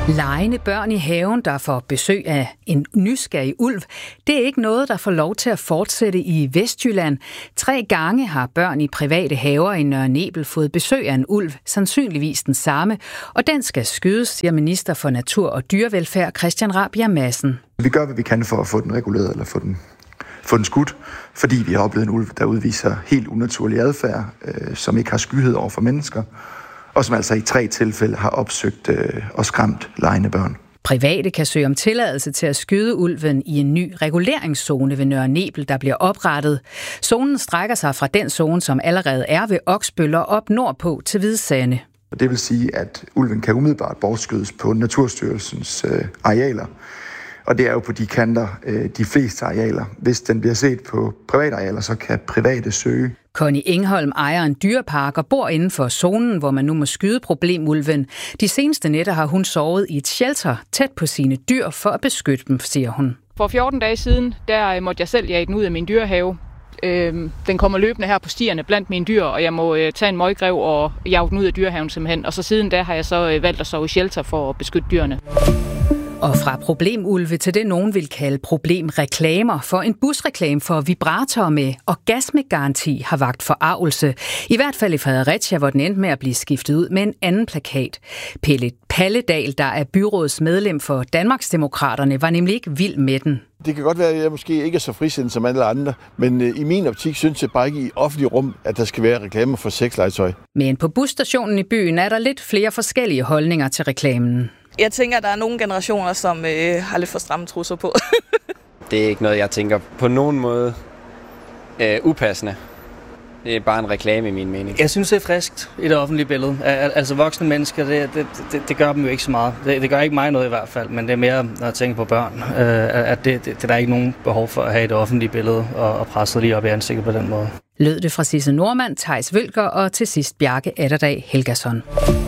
Legende børn i haven, der får besøg af en nysgerrig ulv, det er ikke noget, der får lov til at fortsætte i Vestjylland. 3 gange har børn i private haver i Nørre Nebel fået besøg af en ulv, sandsynligvis den samme, og den skal skydes, siger minister for natur og dyrevelfærd Christian Rabjerg Madsen. Vi gør, hvad vi kan for at få den reguleret eller få den skudt, fordi vi har oplevet en ulv, der udviser helt unaturlig adfærd, som ikke har skyhed over for mennesker, og som altså i 3 tilfælde har opsøgt og skræmt legende børn. Private kan søge om tilladelse til at skyde ulven i en ny reguleringszone ved Nørre Nebel, der bliver oprettet. Zonen strækker sig fra den zone, som allerede er ved Oksbøl og op nordpå til Hvidsande. Det vil sige, at ulven kan umiddelbart bortskydes på Naturstyrelsens arealer. Og det er jo på de kanter, de fleste arealer. Hvis den bliver set på private arealer, så kan private søge. Connie Engholm ejer en dyrepark og bor inden for zonen, hvor man nu må skyde problemulven. De seneste nætter har hun sovet i et shelter tæt på sine dyr for at beskytte dem, siger hun. For 14 dage siden, der måtte jeg selv jage den ud af min dyrehave. Den kommer løbende her på stierne blandt mine dyr, og jeg må tage en møggrev og jage den ud af dyrehaven simpelthen. Og så siden da har jeg så valgt at sove i shelter for at beskytte dyrene. Og fra problemulve til det, nogen vil kalde problemreklamer, for en busreklame for vibratorer med orgasmegaranti har vakt forargelse. I hvert fald i Fredericia, hvor den endte med at blive skiftet ud med en anden plakat. Pelle Palledal, der er byrådsmedlem for Danmarksdemokraterne, var nemlig ikke vild med den. Det kan godt være, at jeg måske ikke er så frisindet som alle andre, men i min optik synes jeg bare ikke i offentlig rum, at der skal være reklamer for sexlegetøj. Men på busstationen i byen er der lidt flere forskellige holdninger til reklamen. Jeg tænker, at der er nogle generationer, som har lidt for stramme trusser på. Det er ikke noget, jeg tænker på nogen måde upassende. Det er bare en reklame i min mening. Jeg synes, det er friskt i det offentlige billede. Altså voksne mennesker, det gør dem jo ikke så meget. Det gør ikke mig noget i hvert fald, men det er mere, når jeg tænker på børn, at det der er ikke nogen behov for at have i det offentlige billede og presse lige op i ansigtet på den måde. Lød det fra Sisse Nordmand, Theis Vølker og til sidst Bjarke Atterdag Helgason.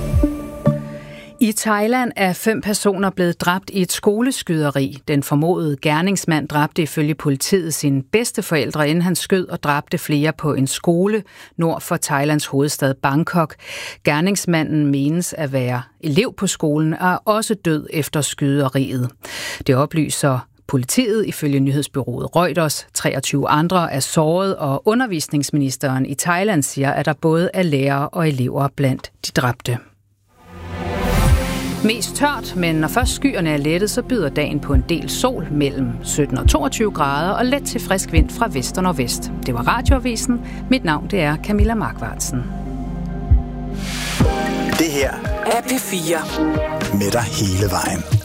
I Thailand er 5 personer blevet dræbt i et skoleskyderi. Den formodede gerningsmand dræbte ifølge politiet sine bedsteforældre, inden han skød og dræbte flere på en skole nord for Thailands hovedstad Bangkok. Gerningsmanden menes at være elev på skolen og er også død efter skyderiet. Det oplyser politiet ifølge nyhedsbureauet Reuters. 23 andre er såret, og undervisningsministeren i Thailand siger, at der både er lærere og elever blandt de dræbte. Mest tørt, men når først skyerne er lettet, så byder dagen på en del sol mellem 17 og 22 grader og let til frisk vind fra vest og nordvest. Det var Radioavisen. Mit navn det er Camilla Markvartsen. Det her er P4 med dig hele vejen.